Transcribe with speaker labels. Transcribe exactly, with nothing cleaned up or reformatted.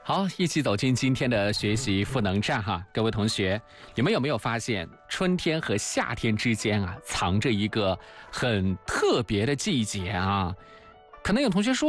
Speaker 1: 好，一起走进今天的学习赋能站哈，各位同学，你们有没有发现春天和夏天之间啊，藏着一个很特别的季节啊？可能有同学说